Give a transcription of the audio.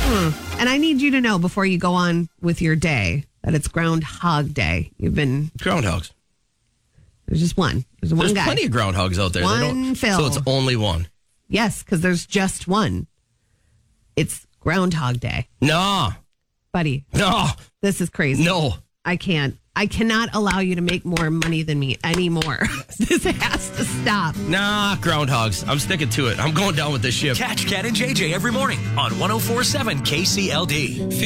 And I need you to know before you go on with your day that it's Groundhog Day. Groundhogs. There's just one. There's one guy. Plenty of groundhogs out there. One Phil. So it's only one. Yes, because there's just one. It's Groundhog Day. No. Buddy. No. This is crazy. No. I cannot allow you to make more money than me anymore. This has to stop. Nah, groundhogs. I'm sticking to it. I'm going down with this ship. Catch Cat and JJ every morning on 104.7 KCLD.